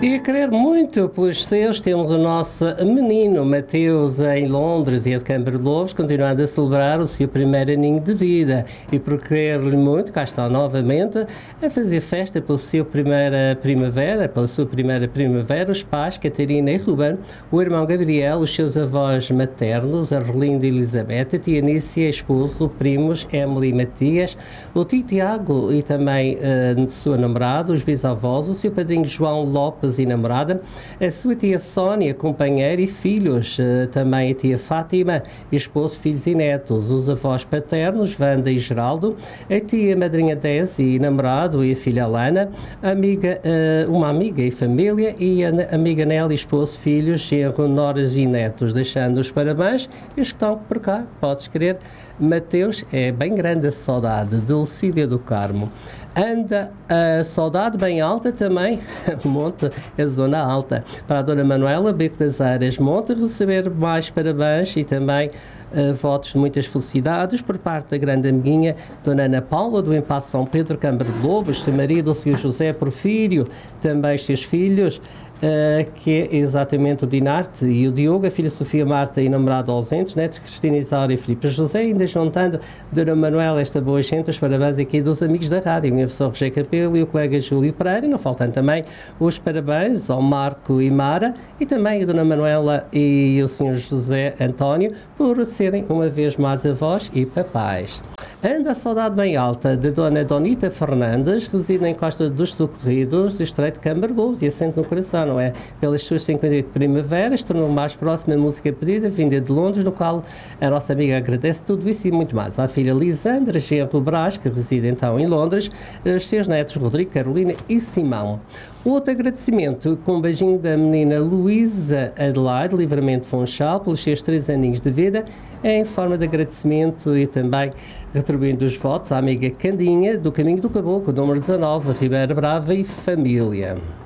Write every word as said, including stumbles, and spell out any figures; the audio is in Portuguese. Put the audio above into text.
E a querer muito pelos seus, temos o nosso menino Mateus em Londres e a de Câmara de Lobos, continuando a celebrar o seu primeiro aninho de vida. E por querer-lhe muito, cá está novamente a fazer festa pela sua primeira primavera, pela sua primeira primavera, os pais, Catarina e Ruben, o irmão Gabriel, os seus avós maternos, Arlindo e Elizabeth, a tia Nícia, esposo, primos, Emily e Matias, o tio Tiago e também a sua namorada, os bisavós, o seu padrinho João Lopes e namorada, a sua tia Sónia, companheira e filhos, também a tia Fátima, esposo, filhos e netos, os avós paternos, Wanda e Geraldo, a tia madrinha Dez e namorado e a filha Alana, a amiga, uma amiga e família e a amiga Nelly, esposo, filhos, genro, noras e netos, deixando os parabéns e os que estão por cá, podes crer, Mateus, é bem grande a saudade, Dulcília do Carmo. Anda a saudade bem alta também, Monte, a zona alta. Para a Dona Manuela, Beco das Aras, Monte, receber mais parabéns e também uh, votos de muitas felicidades por parte da grande amiguinha Dona Ana Paula, do Empaço São Pedro, Câmara de Lobos, seu marido, o senhor José Porfírio, também os seus filhos, Uh, que é exatamente o Dinarte e o Diogo, a filha Sofia Marta e namorado ausentes, netos Cristina Isaura e Filipe José, ainda juntando Dona Manuela, esta boa gente, os parabéns aqui dos amigos da rádio, a minha pessoa Roger Capelo e o colega Júlio Pereira, e não faltando também os parabéns ao Marco e Mara e também a Dona Manuela e o senhor José António por serem uma vez mais avós e papais. Anda a saudade bem alta de Dona Donita Fernandes, reside em Costa dos Socorridos, distrito de Câmara de Lobos e assente no coração, não é? Pelas suas cinquenta e oito primaveras, tornou mais próxima a música pedida, vinda de Londres, no qual a nossa amiga agradece tudo isso e muito mais. À filha Lisandra Genro Brás, que reside então em Londres, os seus netos Rodrigo, Carolina e Simão. Outro agradecimento com um beijinho da menina Luísa Adelaide, Livramento Funchal, pelos seus três aninhos de vida, em forma de agradecimento e também retribuindo os votos à amiga Candinha, do Caminho do Caboclo, número dezanove, Ribeira Brava e família.